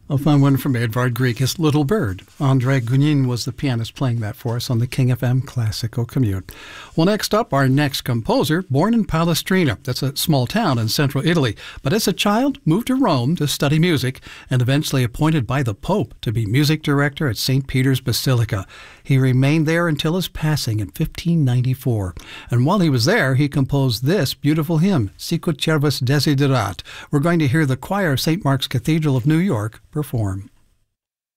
A fun one from Edvard Grieg is Little Bird. André Gunin was the pianist playing that for us on the King FM Classical Commute. Well, next up, our next composer, born in Palestrina. That's a small town in central Italy. But as a child, moved to Rome to study music and eventually appointed by the Pope to be music director at St. Peter's Basilica. He remained there until his passing in 1594. And while he was there, he composed this beautiful hymn, Sicut Cervus Desiderat. We're going to hear the choir of St. Mark's Cathedral of New York perform.